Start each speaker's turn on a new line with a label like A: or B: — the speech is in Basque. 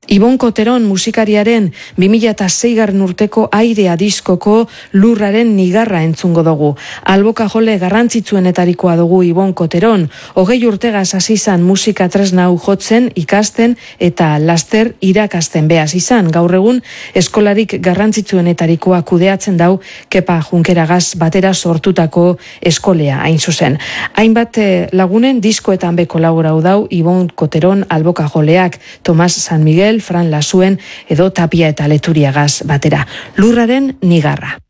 A: Ibon Koteron musikariaren 2006 urteko Airea diskoko Lurraren nigarra entzungo dugu. Alboka jole garrantzitsuenetarikoa dugu Ibon Koteron. 20 urtegaz hasi izan musika tresna hau jotzen, ikasten eta laster irakasten behaz izan. Gaur egun eskolarik garrantzitsuenetarikoa kudeatzen dau Kepa Junkeragaz batera sortutako eskolea hain zuzen. Hainbat lagunen diskoetan be kolaboratu dau Ibon Koteron alboka joleak, Tomas San Miguel, Fran Lasuen edo Tapia eta Leturiagaz batera. Lurraren nigarra.